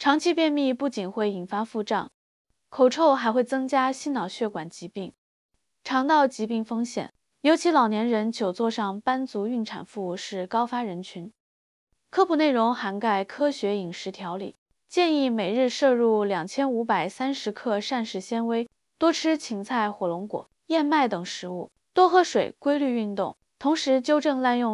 长期便秘不仅会引发腹胀、口臭，还会增加心脑血管疾病、肠道疾病风险。尤其老年人、久坐上班族、孕产妇是高发人群。科普内容涵盖科学饮食调理，建议每日摄入2530克膳食纤维，多吃芹菜、火龙果、燕麦等食物，多喝水，规律运动，同时纠正滥用